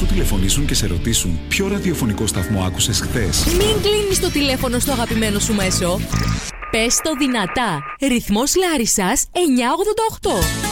σου τηλεφωνήσουν και σε ρωτήσουν ποιο ραδιοφωνικό σταθμό άκουσες χθες? Μην κλείνεις το τηλέφωνο στο αγαπημένο σου μέσο. Πες το δυνατά. Ρυθμός Λάρισσας 988.